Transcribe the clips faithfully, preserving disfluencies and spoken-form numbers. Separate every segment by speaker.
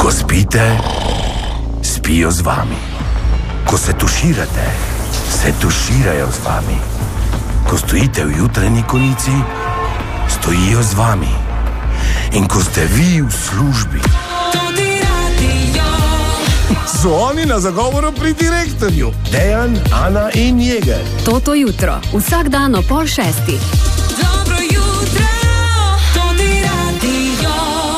Speaker 1: Ko spite, spijo z vami. Ko se tuširate, se tuširajo z vami. Ko stojite v jutranji konici, stojijo z vami. In ko ste vi v službi, so oni na zagovoru pri direktorju. Dejan, Ana in Jeger.
Speaker 2: Toto jutro, vsak dan o pol šestih.
Speaker 3: Dobro jutro, Toti radio.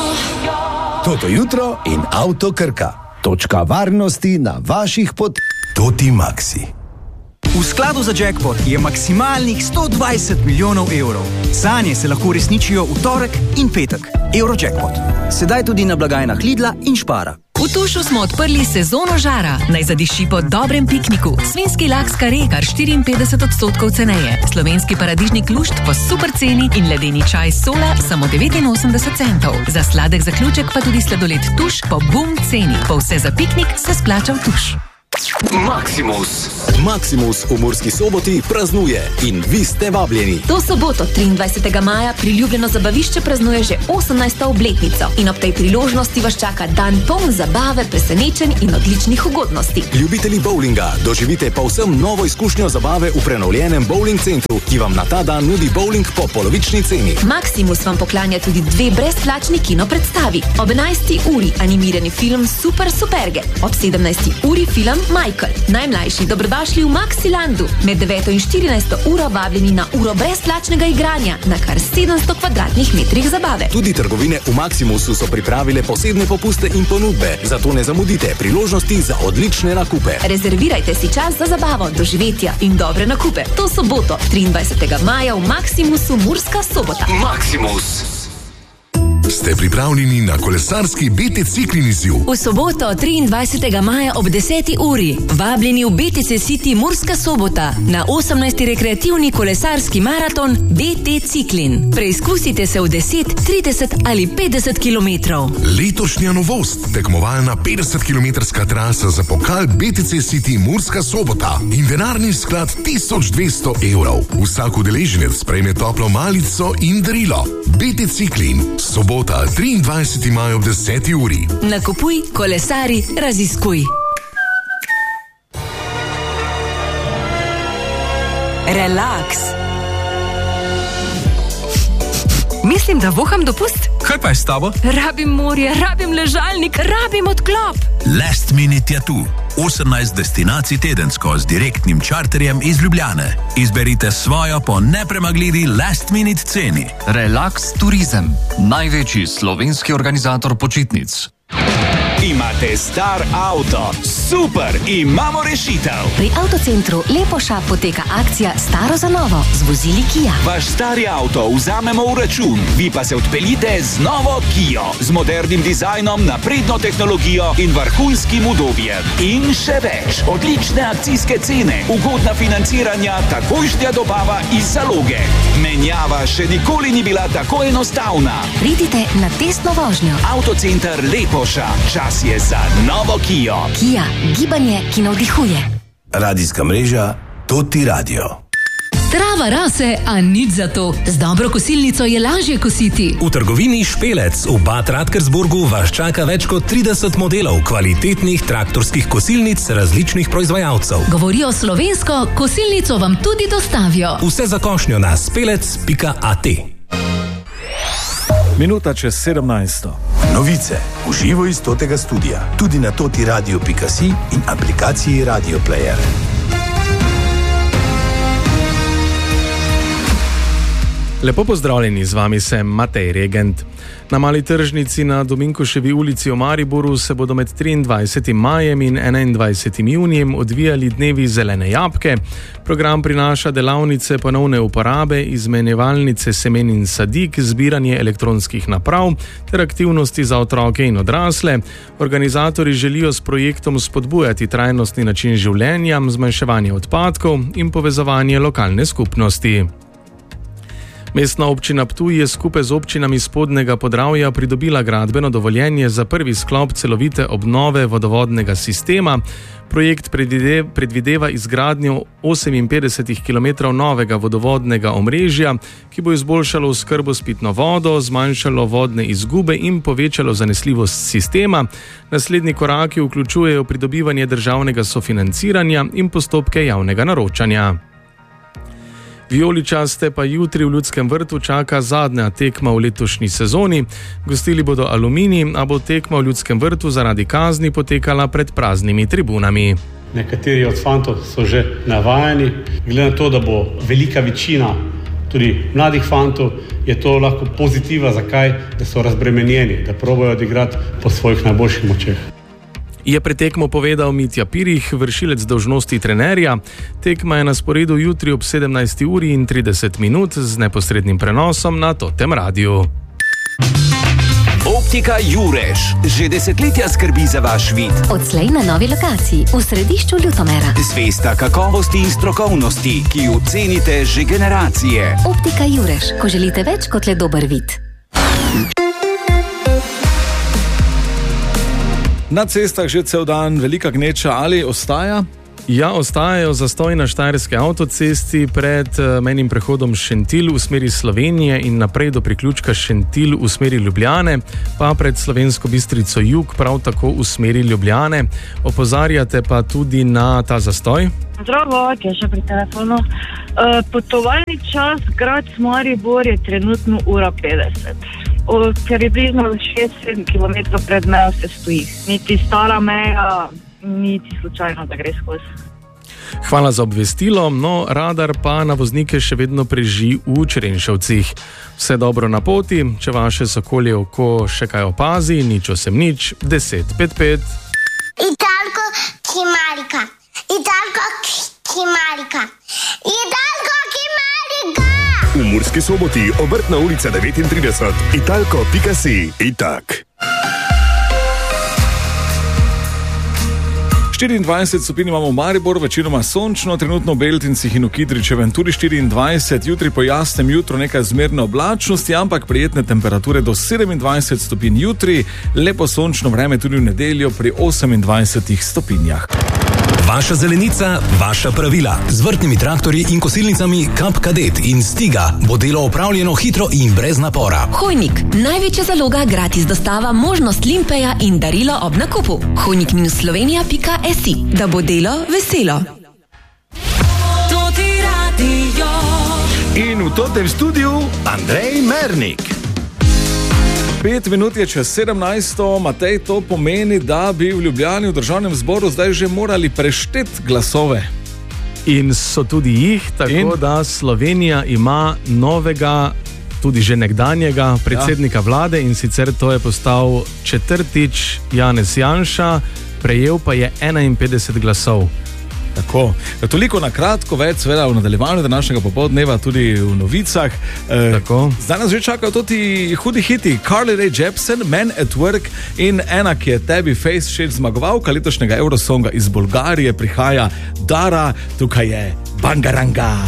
Speaker 1: Toto jutro in Avto Krka. Točka varnosti na vaših pot. Toti Maxi.
Speaker 4: V skladu za jackpot je maksimalnih sto dvajset milijonov evrov. Sanje se lahko uresničijo v torek in petek. Eurojackpot. Sedaj tudi na blagajnah Lidla in Špara.
Speaker 5: V Tušu smo odprli sezono žara. Naj zadiši po dobrem pikniku. Svinjski lak s kare kar štiriinpetdeset odstotkov ceneje. Slovenski paradižnik lušt po super ceni in ledeni čaj sola samo devetinosemdeset centov. Za sladek zaključek pa tudi sladoled Tuš po bum ceni. Po vse za piknik se splača v Tuš.
Speaker 6: Maximus. Maximus v Murski Soboti praznuje in vi ste vabljeni.
Speaker 7: To soboto, triindvajsetega maja, priljubljeno zabavišče praznuje že osemnajsto obletnico in ob tej priložnosti vas čaka dan poln zabave, presenečenj in odličnih ugodnosti.
Speaker 6: Ljubitelji bowlinga, doživite povsem novo izkušnjo zabave v prenovljenem bowling centru, ki vam na ta dan nudi bowling po polovični ceni.
Speaker 7: Maximus vam poklanja tudi dve brezplačni kino predstavi. Ob enajsti uri animirani film Super Superge, ob sedemnajsti uri film Michael. Najmlajši dobrodošli v Maxilandu. Med deveto in štirinajsto uro vabljeni na uro brezplačnega igranja na kar sedemsto kvadratnih metrih zabave.
Speaker 6: Tudi trgovine v Maximusu so pripravile posebne popuste in ponudbe, zato ne zamudite priložnosti za odlične nakupe.
Speaker 7: Rezervirajte si čas za zabavo, doživetja in dobre nakupe. To soboto, triindvajsetega maja v Maximusu Murska Sobota.
Speaker 6: Maximus.
Speaker 8: Ste pripravljeni na kolesarski B T Ciklin izziv?
Speaker 5: V soboto, triindvajsetega maja ob deseti uri, vabljeni v B T C City Murska Sobota na osemnajsti rekreativni kolesarski maraton B T Ciklin. Preizkusite se v deset, trideset ali petdeset kilometrov.
Speaker 8: Letošnja novost, tekmovalna petdesetkilometrska trasa za pokal B T C City Murska Sobota in denarni sklad tisoč dvesto evrov. Vsak udeleženec prejme toplo malico in darilo. B T Ciklin, sobota triindvajsetega maja ob deseti uri.
Speaker 5: Nakupuj, kolesari, raziskuj. Relaks. Mislim, da voham dopust.
Speaker 9: Kaj pa je s tabo?
Speaker 5: Rabim morje, rabim ležalnik, rabim odklop.
Speaker 9: Last Minute je tu. osemnajst destinacij tedensko z direktnim čarterjem iz Ljubljane. Izberite svojo po nepremagljivi Last Minute ceni.
Speaker 10: Relax Turizem, največji slovenski organizator počitnic.
Speaker 11: Imate star avto? Super, imamo rešitev!
Speaker 7: Pri Avtocentru Lepoša poteka akcija Staro za novo z vozili Kia.
Speaker 11: Vaš stari avto vzamemo v račun, vi pa se odpeljite z novo Kio, z modernim dizajnom, napredno tehnologijo in vrhunskim udobjem. In še več, odlične akcijske cene, ugodna financiranja, takojšnja dobava iz zaloge. Menjava še nikoli ni bila tako enostavna.
Speaker 7: Pridite na testno vožnjo.
Speaker 11: Avtocenter Lepoša, čas je za novo Kio.
Speaker 7: Kia, gibanje, ki navdihuje.
Speaker 1: Radijska mreža Toti radio.
Speaker 5: Trava rase, a nič za to. Z dobro kosilnico je lažje kositi.
Speaker 12: V trgovini Špelec v Bad Radkersburgu vas čaka več kot trideset modelov kvalitetnih traktorskih kosilnic različnih proizvajalcev.
Speaker 5: Govorijo slovensko, kosilnico vam tudi dostavijo.
Speaker 12: Vse za košnjo na spelec pika a t.
Speaker 13: Minuta čez sedemnajsto.
Speaker 1: Novice v živo iz Totega studia, tudi na totiradio pika si in aplikaciji Radio Player.
Speaker 13: Lepo pozdravljeni, z vami sem Matej Regent. Na Mali tržnici na Dominkoševi ulici v Mariboru se bodo med triindvajsetim majem in enaindvajsetim junijem odvijali dnevi zelene jabolke. Program prinaša delavnice ponovne uporabe, izmenjevalnice semen in sadik, zbiranje elektronskih naprav ter aktivnosti za otroke in odrasle. Organizatorji želijo s projektom spodbujati trajnostni način življenja, zmanjševanje odpadkov in povezovanje lokalne skupnosti. Mestna občina Ptuj je skupaj z občinami Spodnjega Podravja pridobila gradbeno dovoljenje za prvi sklop celovite obnove vodovodnega sistema. Projekt predvideva izgradnjo oseminpetdeset kilometrov novega vodovodnega omrežja, ki bo izboljšalo oskrbo s pitno vodo, zmanjšalo vodne izgube in povečalo zanesljivost sistema. Naslednji koraki vključujejo pridobivanje državnega sofinanciranja in postopke javnega naročanja. Vijoličaste pa jutri v Ljudskem vrtu čaka zadnja tekma v letošnji sezoni. Gostili bodo Aluminij, a bo tekma v Ljudskem vrtu zaradi kazni potekala pred praznimi tribunami.
Speaker 14: Nekateri od fantov so že navajeni. Glede na to, da bo velika večina tudi mladih fantov, je to lahko pozitiva, zakaj, da so razbremenjeni, da probajo odigrati po svojih najboljših močeh.
Speaker 13: Je pred tekmo povedal Mitja Pirih, vršilec dolžnosti trenerja. Tekma je na sporedu jutri ob sedemnajsti uri in trideset minut z neposrednim prenosom na Totem Radiu.
Speaker 11: Optika Jurež že desetletja skrbi za vaš vid.
Speaker 15: Odslej na novi lokaciji v središču Ljutomera.
Speaker 11: Zvesta kakovosti in strokovnosti, ki jo cenite že generacije.
Speaker 15: Optika Jurež, ko želite več kot le dober vid.
Speaker 16: Na cestah že cel dan velika gneča, ali ostaja?
Speaker 13: Ja, ostajajo zastoji na Štajerski avtocesti pred mejnim prehodom Šentilj v smeri Slovenije in naprej do priključka Šentilj v smeri Ljubljane, pa pred Slovensko Bistrico jug prav tako v smeri Ljubljane. Opozarjate pa tudi na ta zastoj?
Speaker 17: Zdravo, ki je še pri telefonu. E, potovalni čas grad Maribor je trenutno ura petdeset. O, ker je bližno šest sedem kilometrov pred mejo se stoji. Niti stara meja, niti slučajno, da gre skozi.
Speaker 13: Hvala za obvestilo, no radar pa na voznike še vedno preži v Črenšovcih. Vse dobro na poti, če vaše sokolje oko še kaj opazi, nič osem nič, deset pet pet.
Speaker 18: Italko Kimarika, Italko Kimarika, Italko Kimarika!
Speaker 19: V Murski Soboti, Obrtna ulica devetintrideset, italko pika si, itak.
Speaker 16: štiriindvajset stopinj imamo v Maribor, večinoma sončno, trenutno v Beltincih in v Kidričevem tudi štiriindvajset, jutri po jasnem jutru nekaj zmerne oblačnosti, ampak prijetne temperature do sedemindvajset stopinj jutri, lepo sončno vreme tudi v nedeljo pri osemindvajsetih stopinjah.
Speaker 12: Vaša zelenica, vaša pravila. Z vrtnimi traktorji in kosilnicami Kap Kadet in Stiga bo delo opravljeno hitro in brez napora.
Speaker 7: Hojnik, največja zaloga, gratis dostava, možnost limpeja in darilo ob nakupu. hojnik slovenija pika si, da bo delo veselo.
Speaker 3: Toti radio.
Speaker 19: In v totem studiu Andrej Mernik.
Speaker 16: Pet minut je čez sedemnajsto, Matej, to pomeni, da bi v Ljubljani v državnem zboru zdaj že morali prešteti glasove.
Speaker 13: In so tudi jih, tako in? Da Slovenija ima novega, tudi že nekdanjega predsednika ja. vlade, in sicer to je postal četrtič Janez Janša, prejel pa je enainpetdeset glasov.
Speaker 16: Tako, toliko na kratko, več seveda v nadaljevanju današnjega popoldneva, tudi v novicah.
Speaker 13: Tako.
Speaker 16: Zdaj nas že čakajo tudi hudi hiti, Carly Rae Jepsen, Man at Work in ena, ki je tebi Face Shade zmagovalka letošnjega Eurosonga iz Bolgarije, prihaja Dara, tukaj je Bangaranga.